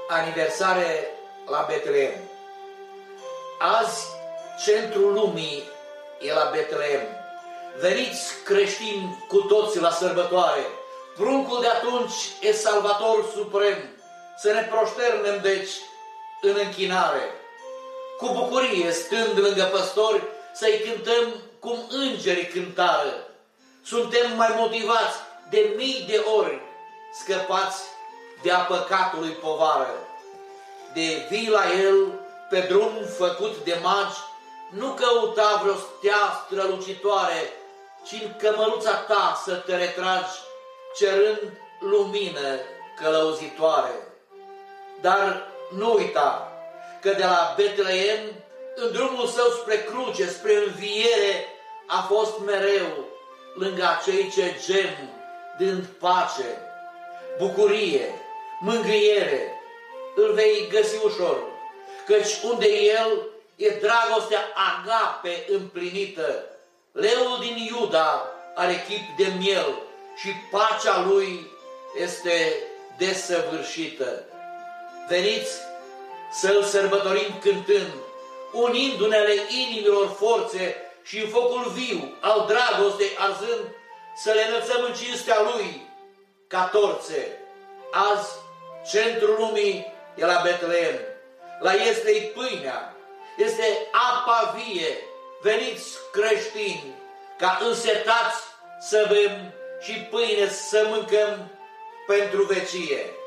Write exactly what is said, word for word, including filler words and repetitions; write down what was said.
aniversare la Betleem. Azi, centrul lumii e la Betleem. Veniți creștini cu toți la sărbătoare. Pruncul de atunci e Salvator suprem. Să ne proșternem, deci, în închinare. Cu bucurie, stând lângă păstori, să-i cântăm cum îngerii cântară. Suntem mai motivați de mii de ori, scăpați de-a păcatului povară. De vii la El, pe drum făcut de magi, nu căuta vreo stea strălucitoare, ci în cămăruța ta să te retragi, cerând lumină călăuzitoare. Dar nu uita că de la Betleem, în drumul său spre cruce, spre înviere, a fost mereu lângă acei ce gem, dând pace, bucurie, mângâiere, îl vei găsi ușor, căci unde El e dragostea agape împlinită. Leul din Iuda are chip de miel și pacea lui este desăvârșită. Veniți să-L sărbătorim cântând, unindu-ne-le inimilor forțe și în focul viu al dragostei arzând, să le înălțăm în cinstea Lui ca torțe. Azi, centrul lumii e la Betleem. La este-i pâinea, este apa vie. Veniți creștini, ca însetați să bem și pâine să mâncăm pentru vecie.